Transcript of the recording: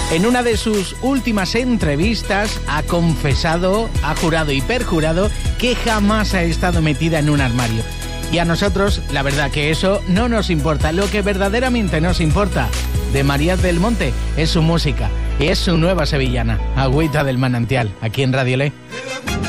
En una de sus últimas entrevistas ha confesado, ha jurado y perjurado que jamás ha estado metida en un armario. Y a nosotros, la verdad que eso no nos importa. Lo que verdaderamente nos importa de Marías del Monte es su música, es su nueva sevillana, Agüita del Manantial, aquí en Radio Le.